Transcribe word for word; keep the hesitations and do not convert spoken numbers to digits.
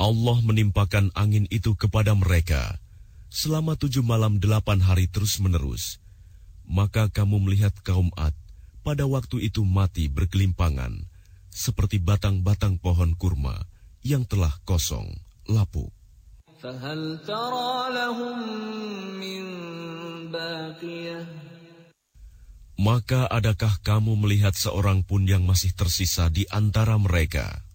Allah menimpakan angin itu kepada mereka selama tujuh malam delapan hari terus-menerus. Maka kamu melihat kaum Ad pada waktu itu mati bergelimpangan, seperti batang-batang pohon kurma yang telah kosong, lapuk. فَهَلْ تَرَى لَهُم مِّن بَاقِيَةٍ. Maka adakah kamu melihat seorang pun yang masih tersisa di antara mereka?